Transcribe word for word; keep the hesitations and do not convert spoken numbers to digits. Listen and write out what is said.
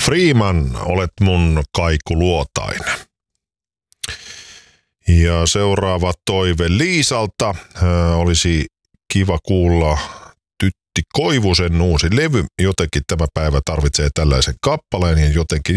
Freeman, olet mun kaikuluotain. Ja seuraava toive Liisalta. Äh, olisi kiva kuulla Tytti Koivusen uusi levy. Jotenkin tämä päivä tarvitsee tällaisen kappaleen ja jotenkin